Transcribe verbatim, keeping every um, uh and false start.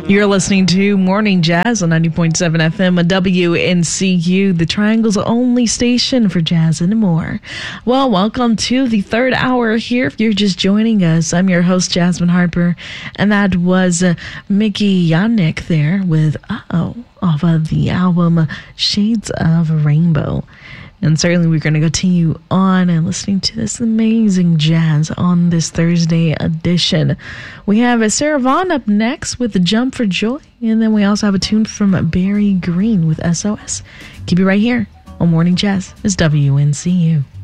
You're listening to Morning Jazz on ninety point seven F M W N C U, the Triangle's only station for jazz and more. Well, welcome to the third hour here. If you're just joining us, I'm your host, Jasmine Harper, and that was uh, Mickey Yannick there with Uh-Oh off of the album Shades of Rainbow. And certainly we're going to continue on and listening to this amazing jazz on this Thursday edition. We have Sarah Vaughan up next with The Jump for Joy. And then we also have a tune from Barry Green with S O S. Keep it right here on Morning Jazz. It's W N C U.